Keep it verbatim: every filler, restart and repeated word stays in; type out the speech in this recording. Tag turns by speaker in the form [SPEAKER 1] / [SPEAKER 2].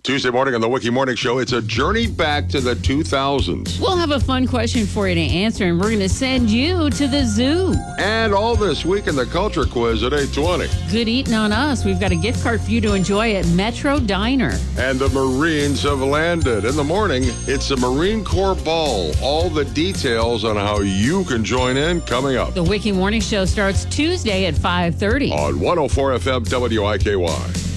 [SPEAKER 1] Tuesday morning on the Wiki Morning Show, it's a journey back to the two thousands.
[SPEAKER 2] We'll have a fun question for you to answer, and we're going to send you to the zoo.
[SPEAKER 1] And all this week in the Culture Quiz at eight twenty.
[SPEAKER 2] Good eating on us. We've got a gift card for you to enjoy at Metro Diner.
[SPEAKER 1] And the Marines have landed. In the morning, it's the Marine Corps Ball. All the details on how you can join in coming up.
[SPEAKER 2] The Wiki Morning Show starts Tuesday at five thirty.
[SPEAKER 1] On one oh four F M W I K Y.